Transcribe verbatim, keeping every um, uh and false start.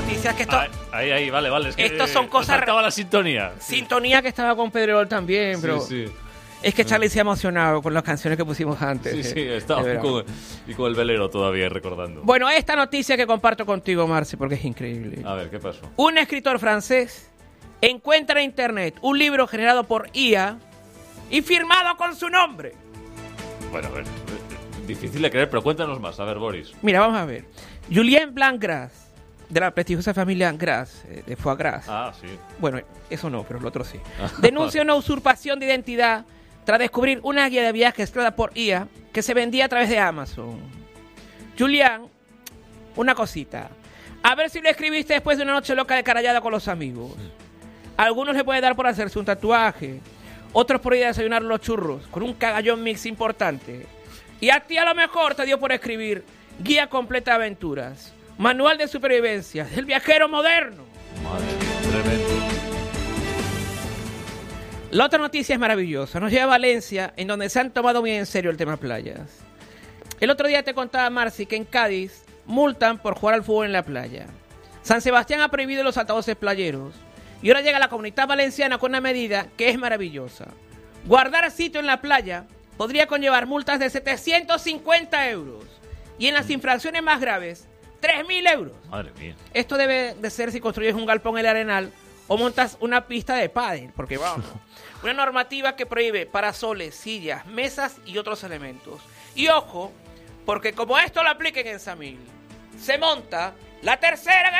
noticias que esto... Ahí, ahí, vale, vale. Es que Estos son cosas... Faltaba la sintonía. Sintonía que estaba con Pedrerol también, pero... Sí, sí. Es que Charlie se ha emocionado con las canciones que pusimos antes. Sí, eh, sí, estaba con, y con el velero todavía recordando. Bueno, esta noticia que comparto contigo, Marce, porque es increíble. A ver, ¿qué pasó? Un escritor francés encuentra en internet un libro generado por I A y firmado con su nombre. Bueno, a ver, difícil de creer, pero cuéntanos más. A ver, Boris. Mira, vamos a ver. Julien Blanc-Gras, de la prestigiosa familia Gras, eh, de Foie Gras. Ah, sí. Bueno, eso no, pero lo otro sí. Denuncia una usurpación de identidad tras descubrir una guía de viajes creada por I A que se vendía a través de Amazon. Julián, una cosita. A ver si lo escribiste después de una noche loca de carallada con los amigos. Algunos le puede dar por hacerse un tatuaje, otros por ir a desayunar los churros con un cagallón mix importante. Y a ti a lo mejor te dio por escribir Guía completa de aventuras, Manual de supervivencia del viajero moderno. Madre mía, tremendo. La otra noticia es maravillosa. Nos lleva a Valencia, en donde se han tomado muy en serio el tema playas. El otro día te contaba, Marci, que en Cádiz multan por jugar al fútbol en la playa. San Sebastián ha prohibido los altavoces playeros. Y ahora llega la Comunidad Valenciana con una medida que es maravillosa. Guardar sitio en la playa podría conllevar multas de setecientos cincuenta euros. Y en las infracciones más graves, tres mil euros. Madre mía. Esto debe de ser si construyes un galpón en el Arenal o montas una pista de pádel, porque vamos, una normativa que prohíbe parasoles, sillas, mesas y otros elementos. Y ojo, porque como esto lo apliquen en Samil, se monta la tercera